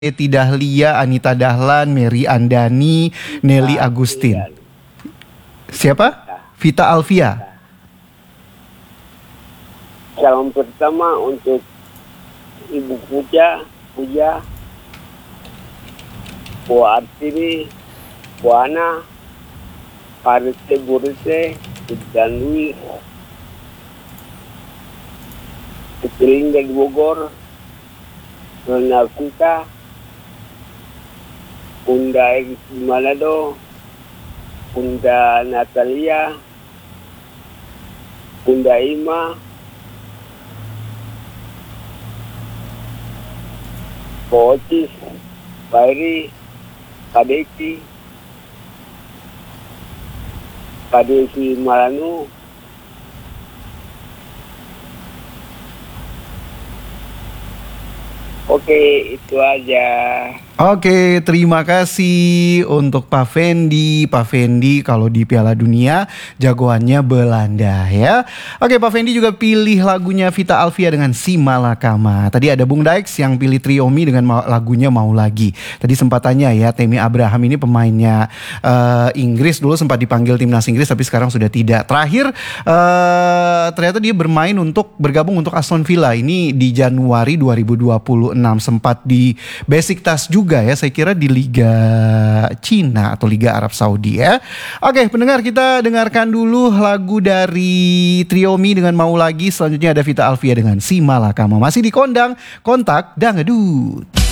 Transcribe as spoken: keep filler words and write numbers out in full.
Eti Dahlia, Anita Dahlan, Mary Andani, Nelly Agustin. Siapa? Vita Alfia. Salam pertama untuk Ibu Puja, Puja, Bu Artini, Bu Ana, Parite Burite, dan Luis, Lingga di Bogor, Nona Kuta, Bunda Egis di Manado, Bunda Natalia, Bunda Ima, Ocis, Bairi, Kadeki, Kadeki Maranu, oke, itu aja. Oke, terima kasih untuk Pak Fendi. Pak Fendi kalau di Piala Dunia jagoannya Belanda ya. Oke, Pak Fendi juga pilih lagunya Vita Alfia dengan Si Malakama. Tadi ada Bung Daix yang pilih Triomi dengan ma- lagunya Mau Lagi. Tadi sempat tanya ya, Temi Abraham ini pemainnya uh, Inggris, dulu sempat dipanggil timnas Inggris tapi sekarang sudah tidak. Terakhir uh, ternyata dia bermain untuk bergabung untuk Aston Villa ini di Januari dua ribu dua puluh enam, sempat di Besiktas juga ya, saya kira di Liga Cina atau Liga Arab Saudi ya. Oke, pendengar, kita dengarkan dulu lagu dari Triomi dengan Mau Lagi. Selanjutnya ada Vita Alfia dengan Si Malakama. Masih di Kondang, Kontak Dangdut.